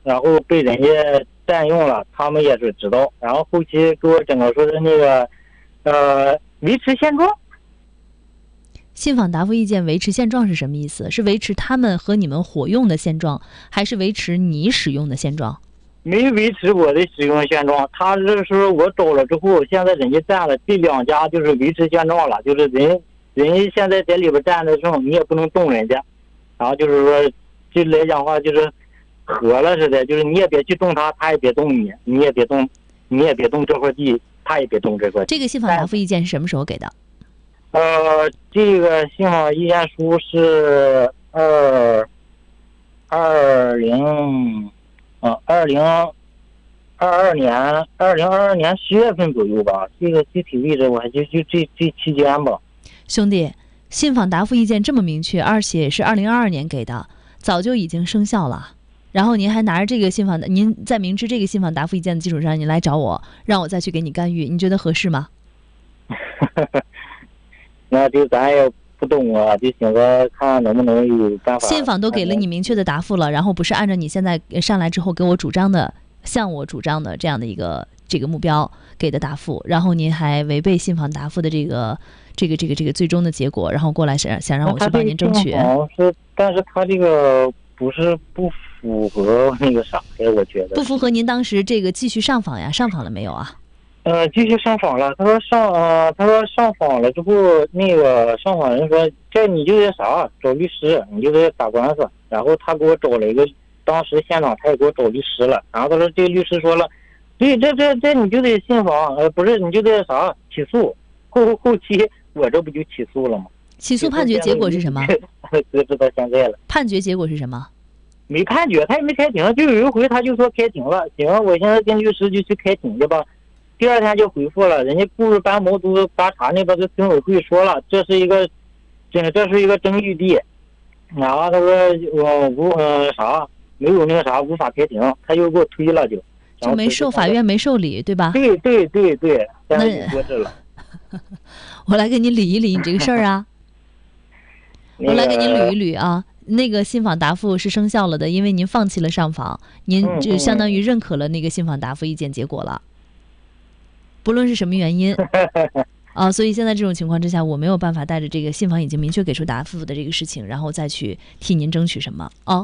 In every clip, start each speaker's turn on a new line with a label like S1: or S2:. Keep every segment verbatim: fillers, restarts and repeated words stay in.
S1: 然后被人家占用了，他们也是知道，然后后期给我整个说是那个呃维持现状。
S2: 信访答复意见维持现状是什么意思？是维持他们和你们伙用的现状，还是维持你使用的现状？
S1: 没维持我的使用现状，他是说我走了之后，现在人家占了，这两家就是维持现状了，就是人人家现在在里边占的时候，你也不能动人家，然后就是说，就来讲话就是和了似的，就是你也别去动他，他也别动你，你也别动，你也别动这块地，他也别动这块地。
S2: 这个信访答复意见是什么时候给的？
S1: 呃，这个信访意见书是二二零，啊，二零二二年，二零二二年十月份左右吧。这个具体位置我还就就这这期间吧。
S2: 兄弟，信访答复意见这么明确，而且是二零二二年给的，早就已经生效了。然后您还拿着这个信访，您在明知这个信访答复意见的基础上，您来找我，让我再去给你干预，你觉得合适吗？
S1: 那就咱也不懂啊，就寻思看能不能有办法。
S2: 信访都给了你明确的答复了，然后不是按照你现在上来之后给我主张的、向我主张的这样的一个这个目标给的答复，然后您还违背信访答复的这个这个这个这个最终的结果，然后过来想想让我去帮您争取。
S1: 是，但是他这个不是不符合那个啥呀？我觉得
S2: 不符合您当时这个继续上访呀？上访了没有啊？
S1: 呃，继续上访了。他说上，呃，他说上访了之后，那个上访人说，这你就得啥，找律师，你就得打官司。然后他给我找了一个，当时现场他也给我找律师了。然后他说这个律师说了，对，这这这你就得信访，呃，不是你就得啥起诉。后后期我这不就起诉了吗？
S2: 起诉判决结果是什么？
S1: 搁置到现在了。
S2: 判决结果是什么？
S1: 没判决，他也没开庭。就有一回他就说开庭了，行，我现在跟律师就去开庭去吧。第二天就回复了，人家故事班毛都八查那边的村委会说了，这是一个，这这是一个争议地，然后他说我无呃啥没有那个啥无法开庭，他又给我推了就，
S2: 就没受法院没受理，对吧？
S1: 对对对对，现在就搁置了。
S2: 我来给你捋一捋你这个事儿啊，我来给你捋一捋啊。那个信访答复是生效了的，因为您放弃了上访，您就相当于认可了那个信访答复意见结果了。不论是什么原因啊，所以现在这种情况之下，我没有办法带着这个信访已经明确给出答复的这个事情，然后再去替您争取什么哦。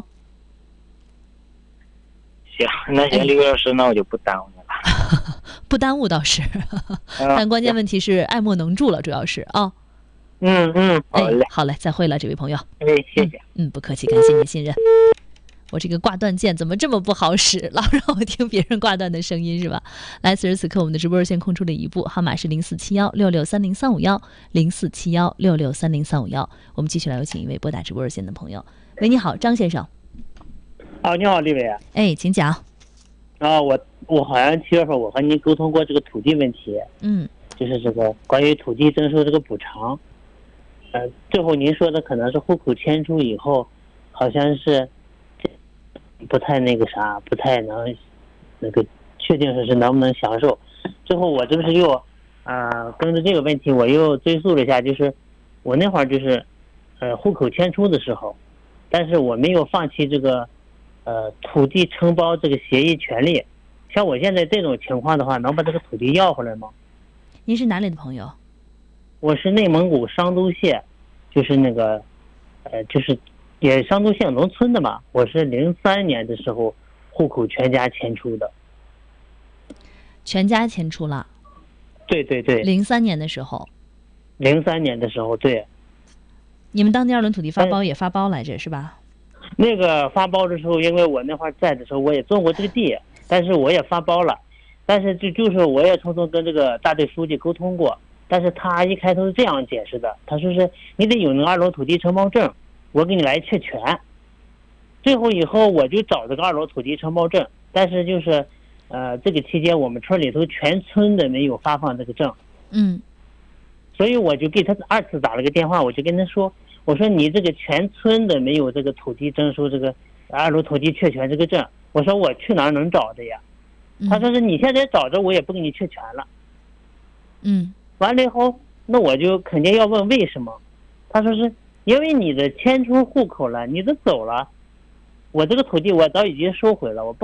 S1: 行，那行，刘老师，那我就不耽误你了。
S2: 不耽误倒是，但关键问题是爱莫能助了，主要是啊。
S1: 嗯嗯，好嘞、
S2: 哎，好嘞，再会了，这位朋友。
S1: 哎，谢谢。
S2: 嗯，嗯不客气，感谢您信任。我这个挂断键怎么这么不好使，老让我听别人挂断的声音是吧？来，此时此刻我们的直播热线空出了一部，号码是零四七幺六六三零三五幺零四七幺六六三零三五幺。我们继续来有请一位拨打直播热线的朋友。喂，你好，张先生。
S3: 啊，你好，李伟。
S2: 哎，请讲。
S3: 啊，我我好像七月份我和您沟通过这个土地问题，
S2: 嗯，
S3: 就是这个关于土地征收这个补偿，呃，最后您说的可能是户口迁出以后，好像是不太那个啥，不太能那个确定是是能不能享受。最后我这不是又啊、呃、跟着这个问题我又追溯了一下，就是我那会儿就是呃户口迁出的时候，但是我没有放弃这个呃土地承包这个协议权利。像我现在这种情况的话，能把这个土地要回来吗？
S2: 您是哪里的朋友？
S3: 我是内蒙古商都县，就是那个呃就是也商都县农村的嘛。我是零三年的时候户口全家迁出的。
S2: 全家迁出了？
S3: 对对对。
S2: 零三年的时候。
S3: 零三年的时候，对。
S2: 你们当地二轮土地发包也发包来着是吧？
S3: 那个发包的时候，因为我那会儿在的时候，我也种过这个地，但是我也发包了，但是就就是我也匆匆跟这个大队书记沟通过，但是他一开头是这样解释的，他说是你得有那个二楼土地承包证，我给你来确权。最后以后我就找这个二楼土地承包证，但是就是呃这个期间我们村里头全村的没有发放这个证，
S2: 嗯，
S3: 所以我就给他二次打了个电话，我就跟他说，我说你这个全村的没有这个土地征收这个二楼土地确权这个证，我说我去哪儿能找的呀？他说是你现在找着我也不给你确权了。
S2: 嗯，
S3: 完了以后，那我就肯定要问为什么。他说是因为你的迁出户口了，你都走了，我这个土地我早已经收回了，我不